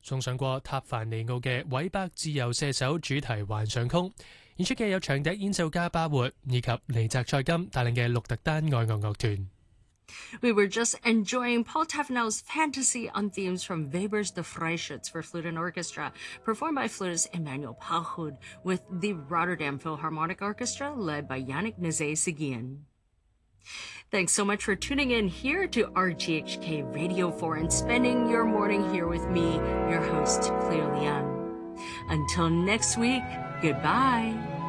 送上過塔凡尼奧嘅韋伯自由射手主題幻想曲。演出嘅有長笛演奏家巴活以及尼澤塞金帶領嘅鹿特丹愛樂樂團。 We were just enjoying Paul Taffanel's fantasy on themes from Weber's The Freischütz for flute and orchestra, performed by flutist Emmanuel Pauchud with the Rotterdam Philharmonic Orchestra led by Yannick Nézet-Séguin. Thanks so much for tuning in here to RGHK Radio 4 and spending your morning here with me, your host, Claire Liang. Until next week, goodbye.